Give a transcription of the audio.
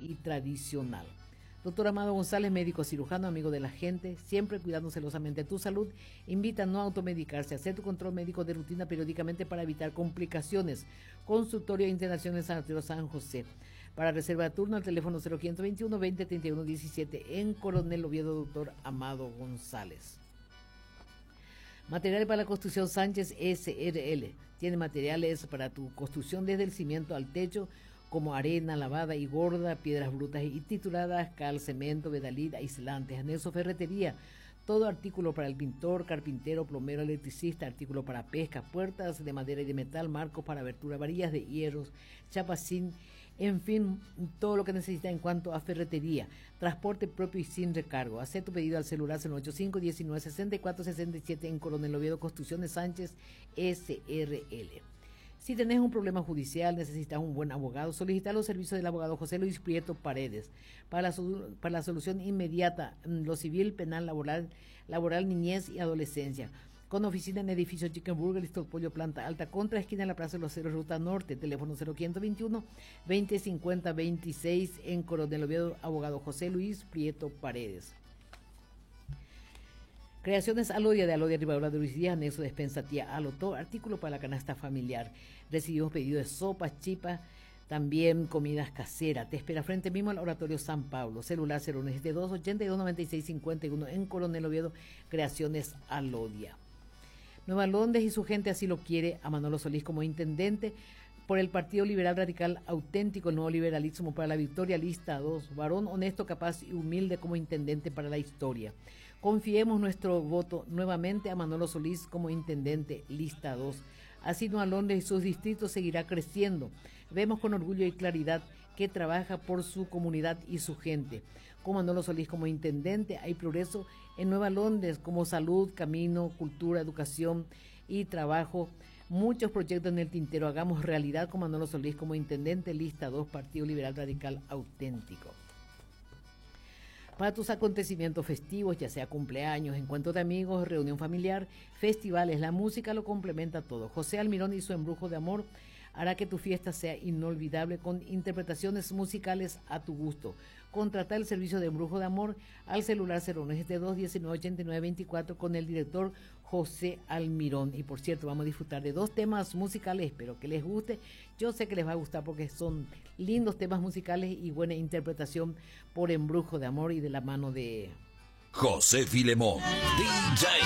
y tradicional. Doctor Amado González, médico cirujano, amigo de la gente, siempre cuidando celosamente tu salud. Invita a no automedicarse, hacer tu control médico de rutina periódicamente para evitar complicaciones. Consultorio Internacional en Sanatorio San José. Para reserva de turno, al teléfono 0521 20 31 17 en Coronel Oviedo, doctor Amado González. Materiales para la construcción Sánchez SRL. Tiene materiales para tu construcción desde el cimiento al techo, como arena lavada y gorda, piedras brutas y trituradas, cal, cemento, vedalid, aislantes, anexo, ferretería, todo artículo para el pintor, carpintero, plomero, electricista, artículo para pesca, puertas de madera y de metal, marcos para abertura, varillas de hierros, chapacín, en fin, todo lo que necesita en cuanto a ferretería, transporte propio y sin recargo. Haz tu pedido al celular 085 19 64 67 en Coronel Oviedo, Construcciones Sánchez SRL. Si tenés un problema judicial, necesitas un buen abogado, solicita los servicios del abogado José Luis Prieto Paredes. Para la solución inmediata, lo civil, penal, laboral, niñez y adolescencia. Con oficina en edificio Chicken Burger, Listo Pollo, planta alta, contra esquina de la Plaza de los Ceros, Ruta Norte, teléfono 0121 2050 26 en Coronel Oviedo, abogado José Luis Prieto Paredes. Creaciones Alodia de Alodia Ribadura de Luis Díaz, anexo despensa tía Alotó, artículo para la canasta familiar. Recibimos pedidos de sopas, chipas, también comidas caseras. Te espera frente mismo al Oratorio San Pablo. Celular 092 82 96 51 en Coronel Oviedo. Creaciones Alodia. Nueva Londres y su gente así lo quiere a Manolo Solís como intendente por el Partido Liberal Radical Auténtico, el nuevo liberalismo para la victoria, lista 2, varón honesto, capaz y humilde como intendente para la historia. Confiemos nuestro voto nuevamente a Manolo Solís como intendente, lista 2. Así Nueva Londres y sus distritos seguirá creciendo. Vemos con orgullo y claridad que trabaja por su comunidad y su gente. Con Manolo Solís como intendente hay progreso en Nueva Londres como salud, camino, cultura, educación y trabajo. Muchos proyectos en el tintero. Hagamos realidad con Manolo Solís como intendente, lista 2, Partido Liberal Radical Auténtico. Para tus acontecimientos festivos, ya sea cumpleaños, encuentro de amigos, reunión familiar, festivales, la música lo complementa todo. José Almirón y su Embrujo de Amor hará que tu fiesta sea inolvidable con interpretaciones musicales a tu gusto. Contrata el servicio de Embrujo de Amor al celular 092 19 89 24 con el director José Almirón. Y por cierto, vamos a disfrutar de 2 temas musicales, espero que les guste. Yo sé que les va a gustar porque son lindos temas musicales y buena interpretación por Embrujo de Amor y de la mano de José Filemón, DJ